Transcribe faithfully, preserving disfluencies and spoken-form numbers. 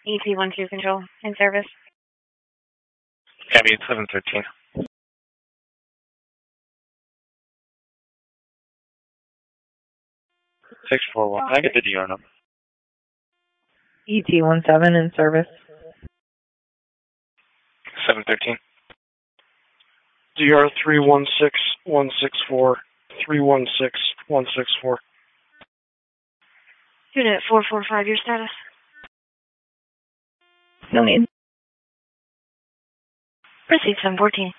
E T one two control in service. Cabby, it's seven thirteen. six four one. Can I get the D R number? E T one seven in service. seven thirteen. D R three one six one six four three one six one six four. Unit four four five, your status? No need. Proceed seven fourteen.